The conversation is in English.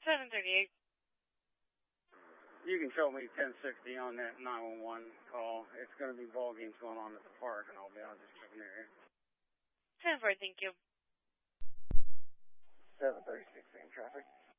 738. You can show me 1060 on that 911 call. It's going to be ball games going on at the park, and I'll just checking the area. 10-4, thank you. 736, same traffic.